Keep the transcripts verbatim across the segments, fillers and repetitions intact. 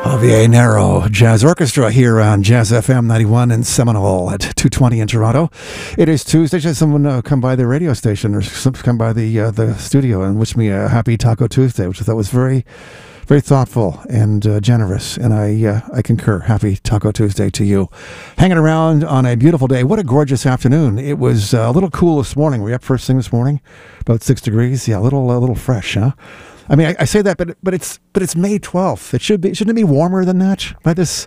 Javier Narrow Jazz Orchestra here on Jazz F M ninety-one in Seminole at two twenty in Toronto. It is Tuesday. Should someone uh, come by the radio station or some, come by the uh, the studio and wish me a happy Taco Tuesday, which I thought was very, very thoughtful and uh, generous. And I uh, I concur. Happy Taco Tuesday to you. Hanging around on a beautiful day. What a gorgeous afternoon. It was uh, a little cool this morning. Were you up first thing this morning? About six degrees. Yeah, a little a little fresh, huh? I mean, I, I say that, but but it's but it's May twelfth. It should be shouldn't it be warmer than that by this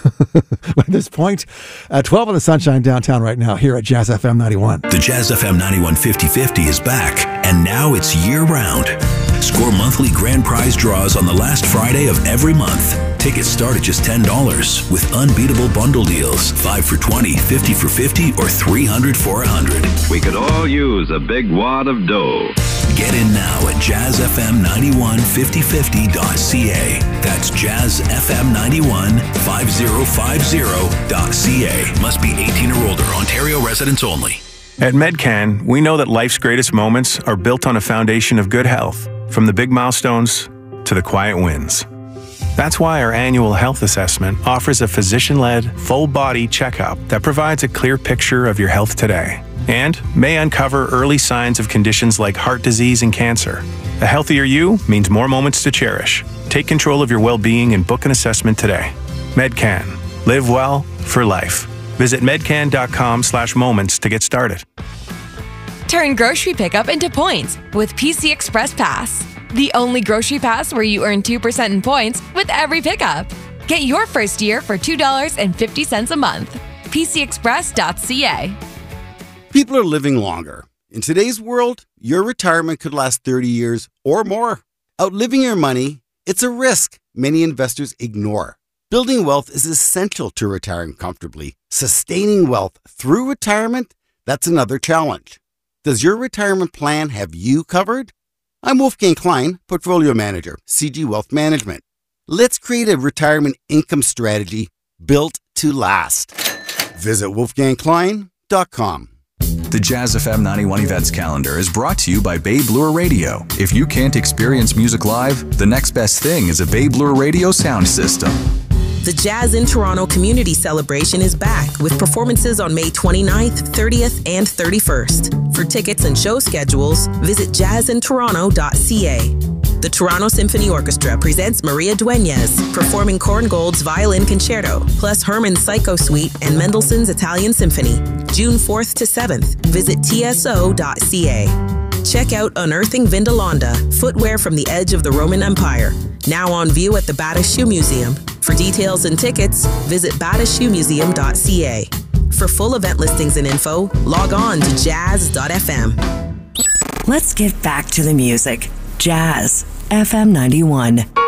by this point? Uh, twelve in the sunshine downtown right now here at Jazz F M ninety-one. The Jazz F M ninety-one fifty fifty is back, and now it's year round. Score monthly grand prize draws on the last Friday of every month. Tickets start at just ten dollars with unbeatable bundle deals: five for twenty, fifty for fifty, or three hundred for one hundred. We could all use a big wad of dough. Get in now at jazz f m ninety-one fifty fifty dot c a. That's jazz f m ninety-one fifty fifty dot c a. Must be eighteen or older. Ontario residents only. At Medcan, we know that life's greatest moments are built on a foundation of good health, from the big milestones to the quiet wins. That's why our annual health assessment offers a physician-led, full-body checkup that provides a clear picture of your health today and may uncover early signs of conditions like heart disease and cancer. A healthier you means more moments to cherish. Take control of your well-being and book an assessment today. Medcan. Live well for life. Visit medcan.com slash moments to get started. Turn grocery pickup into points with P C Express Pass. The only grocery pass where you earn two percent in points with every pickup. Get your first year for two dollars and fifty cents a month. p c express dot c a. People are living longer. In today's world, your retirement could last thirty years or more. Outliving your money, it's a risk many investors ignore. Building wealth is essential to retiring comfortably. Sustaining wealth through retirement, that's another challenge. Does your retirement plan have you covered? I'm Wolfgang Klein, Portfolio Manager, C G Wealth Management. Let's create a retirement income strategy built to last. Visit wolfgang klein dot com. The Jazz F M ninety-one events calendar is brought to you by Babe Lure Radio. If you can't experience music live, the next best thing is a Babe Lure Radio sound system. The Jazz in Toronto Community Celebration is back with performances on May twenty-ninth, thirtieth, and thirty-first. For tickets and show schedules, visit jazz in toronto dot c a. The Toronto Symphony Orchestra presents Maria Dueñas, performing Korngold's Violin Concerto, plus Hermann's Psycho Suite and Mendelssohn's Italian Symphony. June fourth to seventh. Visit t s o dot c a. Check out Unearthing Vindolanda, footwear from the edge of the Roman Empire. Now on view at the Bata Shoe Museum. For details and tickets, visit bata shoe museum dot c a. For full event listings and info, log on to jazz dot f m. Let's get back to the music. Jazz F M ninety-one.